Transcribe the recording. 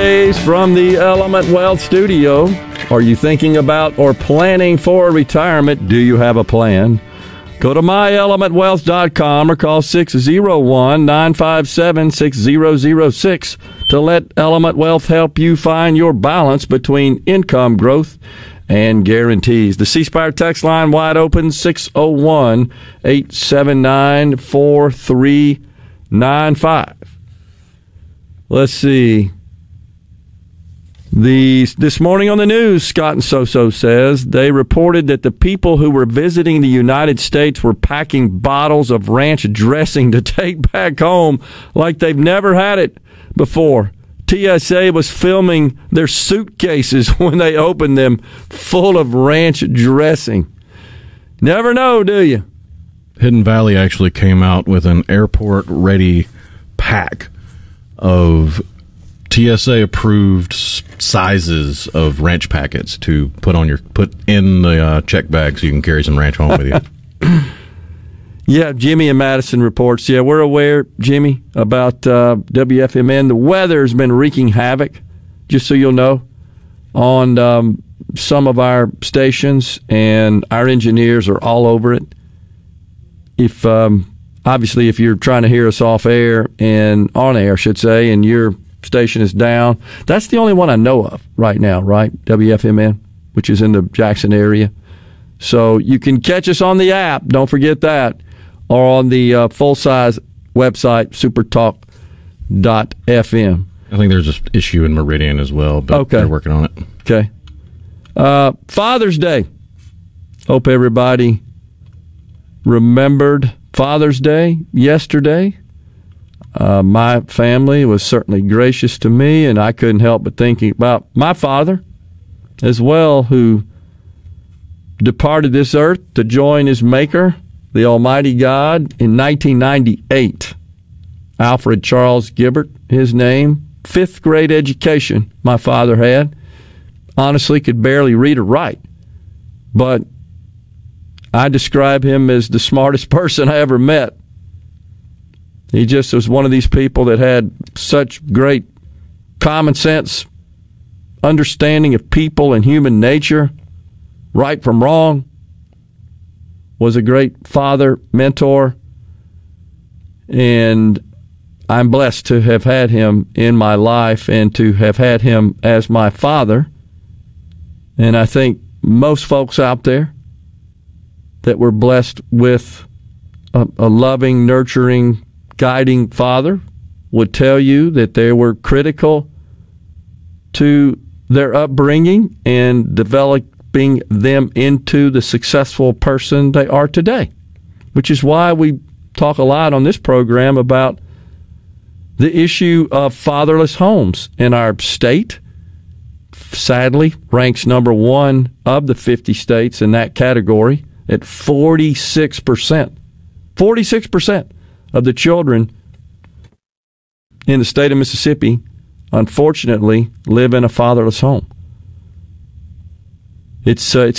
Tuesdays from the Element Wealth Studio. Are you thinking about or planning for retirement? Do you have a plan? Go to myelementwealth.com or call 601-957-6006 to let Element Wealth help you find your balance between income growth and guarantees. The C Spire text line wide open, 601-879-4395. Let's see. This morning on the news, Scott and Soso says, they reported that the people who were visiting the United States were packing bottles of ranch dressing to take back home like they've never had it before. TSA was filming their suitcases when they opened them full of ranch dressing. Never know, do you? Hidden Valley actually came out with an airport-ready pack of TSA-approved sizes of ranch packets to put in the check bag so you can carry some ranch home with you. Yeah, Jimmy in Madison reports. Yeah, we're aware, Jimmy, about WFMN. The weather's been wreaking havoc, just so you'll know, on some of our stations, and our engineers are all over it. If obviously, if you're trying to hear us off air and on air, I should say, and your station is down, that's the only one I know of right now, right? WFMN, which is in the Jackson area. So you can catch us on the app. Don't forget that. Or on the full-size website, supertalk.fm. I think there's an issue in Meridian as well, but they're working on it. Okay. Father's Day. Hope everybody remembered Father's Day yesterday. My family was certainly gracious to me, and I couldn't help but thinking about my father as well, who departed this earth to join his maker, the Almighty God, in 1998. Alfred Charles Gibbert, his name. 5th grade education my father had. Honestly, could barely read or write. But I describe him as the smartest person I ever met. He just was one of these people that had such great common sense, understanding of people and human nature, right from wrong. Was a great father, mentor, and I'm blessed to have had him in my life and to have had him as my father. And I think most folks out there that were blessed with a loving, nurturing, guiding father would tell you that they were critical to their upbringing and developing them into the successful person they are today, which is why we talk a lot on this program about the issue of fatherless homes in our state. Sadly, ranks number 1 of the 50 states in that category at 46%. 46% of the children in the state of Mississippi, unfortunately, live in a fatherless home. It's